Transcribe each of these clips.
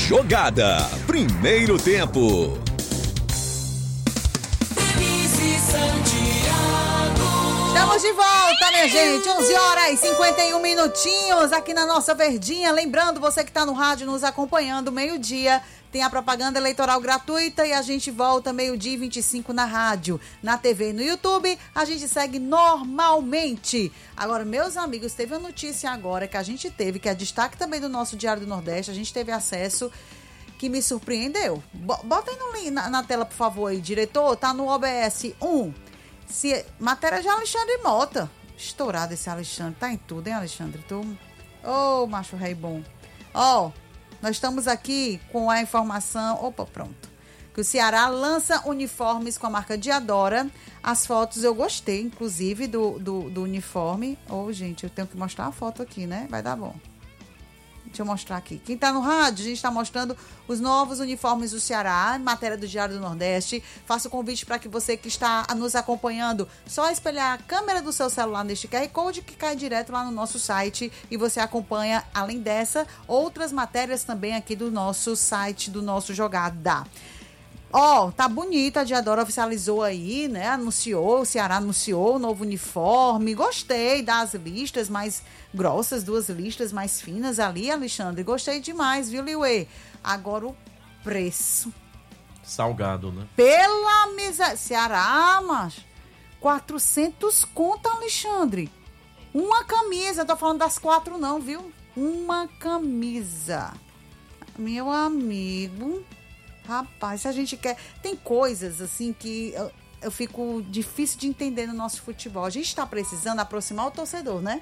Jogada. Primeiro tempo. Estamos de volta, minha gente. 11h51 aqui na nossa Verdinha. Lembrando, você que está no rádio nos acompanhando, meio-dia tem a propaganda eleitoral gratuita e a gente volta 12h25 na rádio, na TV e no YouTube. A gente segue normalmente. Agora, meus amigos, teve a notícia agora que a gente teve, que é destaque também do nosso Diário do Nordeste. A gente teve acesso, que me surpreendeu. Bota aí no link, na tela, por favor, aí, diretor. Tá no OBS 1. Matéria de Alexandre Mota. Estourado esse Alexandre. Tá em tudo, hein, Alexandre? Ô, macho rei bom. Nós estamos aqui com a informação... Opa, pronto. Que o Ceará lança uniformes com a marca Diadora. As fotos eu gostei, inclusive, do uniforme. Gente, eu tenho que mostrar a foto aqui, né? Vai dar bom. Deixa eu mostrar aqui. Quem está no rádio, a gente está mostrando os novos uniformes do Ceará, matéria do Diário do Nordeste. Faço o convite para que você que está nos acompanhando, só espelhar a câmera do seu celular neste QR Code que cai direto lá no nosso site e você acompanha, além dessa, outras matérias também aqui do nosso site, do nosso Jogada. Tá bonita, a Diadora oficializou aí, né? O Ceará anunciou o novo uniforme. Gostei das listas mais grossas, 2 listas mais finas ali, Alexandre. Gostei demais, viu, Liuê? Agora o preço. Salgado, né? Pela miséria. Ceará, mas 400 conto, Alexandre. Uma camisa, tô falando das 4 não, viu? Uma camisa. Meu amigo... Rapaz, se a gente quer... Tem coisas, assim, que eu fico difícil de entender no nosso futebol. A gente está precisando aproximar o torcedor, né?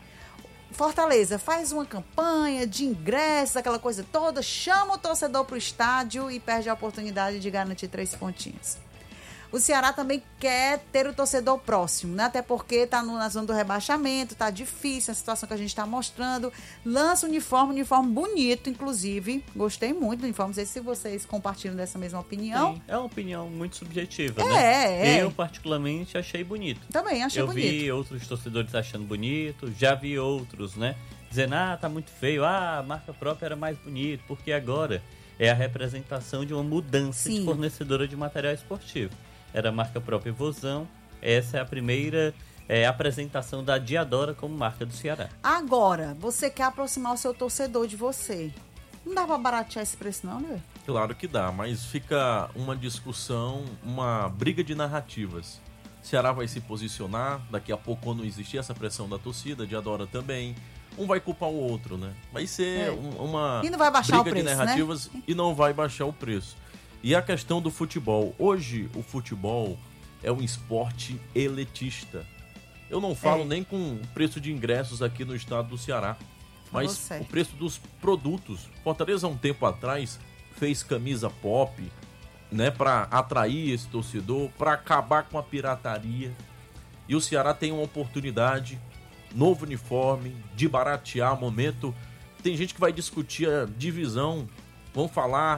Fortaleza, faz uma campanha de ingressos, aquela coisa toda, chama o torcedor para o estádio e perde a oportunidade de garantir 3 pontinhos. O Ceará também quer ter o torcedor próximo, né? Até porque está na zona do rebaixamento, está difícil a situação que a gente está mostrando. Lança um uniforme bonito, inclusive. Gostei muito do uniforme. Não sei se vocês compartilham dessa mesma opinião. Sim, é uma opinião muito subjetiva, né? Eu, particularmente, achei bonito. Também achei bonito. Eu vi outros torcedores achando bonito, já vi outros, né? Dizendo, tá muito feio, a marca própria era mais bonito, porque agora é a representação de uma mudança de fornecedora de material esportivo. Era a marca própria Vozão. Essa é a primeira apresentação da Diadora como marca do Ceará. Agora, você quer aproximar o seu torcedor de você. Não dá pra baratear esse preço não, né? Claro que dá, mas fica uma discussão, uma briga de narrativas. Ceará vai se posicionar, daqui a pouco, quando existir essa pressão da torcida, Diadora também. Um vai culpar o outro, né? Vai ser uma e não vai baixar briga o preço, de narrativas, né? E não vai baixar o preço. E a questão do futebol. Hoje, o futebol é um esporte elitista. Eu não falo nem com preço de ingressos aqui no estado do Ceará, mas o preço dos produtos. Fortaleza, um tempo atrás, fez camisa pop, né, para atrair esse torcedor, para acabar com a pirataria. E o Ceará tem uma oportunidade, novo uniforme, de baratear momento. Tem gente que vai discutir a divisão, vão falar...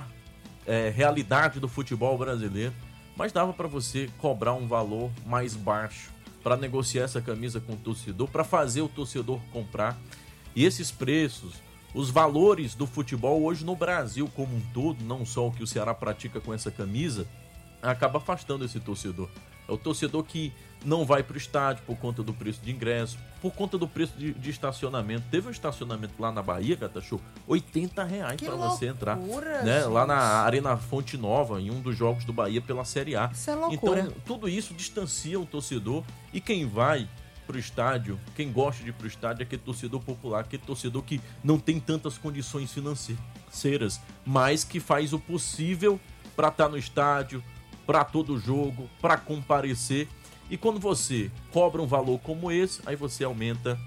realidade do futebol brasileiro, mas dava para você cobrar um valor mais baixo para negociar essa camisa com o torcedor, para fazer o torcedor comprar. E esses preços, os valores do futebol hoje no Brasil como um todo, não só o que o Ceará pratica com essa camisa, acaba afastando esse torcedor. É o torcedor que não vai para o estádio por conta do preço de ingresso, por conta do preço de estacionamento. Teve um estacionamento lá na Bahia, Catachu, R$80 para você entrar, né? Lá na Arena Fonte Nova, em um dos jogos do Bahia pela Série A. Isso é loucura. Então, tudo isso distancia o torcedor, e quem vai pro estádio, quem gosta de ir pro estádio é aquele torcedor popular, aquele torcedor que não tem tantas condições financeiras, mas que faz o possível para estar no estádio, para todo jogo, para comparecer. E quando você cobra um valor como esse, aí você aumenta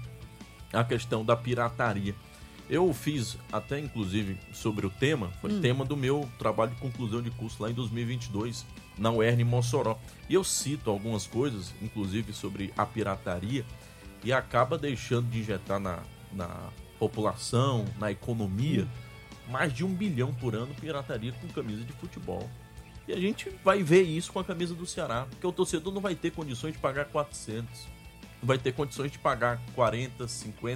a questão da pirataria. Eu fiz até, inclusive, sobre o tema, foi tema do meu trabalho de conclusão de curso lá em 2022, na UERN Mossoró. E eu cito algumas coisas, inclusive sobre a pirataria, e acaba deixando de injetar na população, na economia, mais de 1 bilhão por ano pirataria com camisa de futebol. E a gente vai ver isso com a camisa do Ceará, porque o torcedor não vai ter condições de pagar 400, não vai ter condições de pagar 40, 50,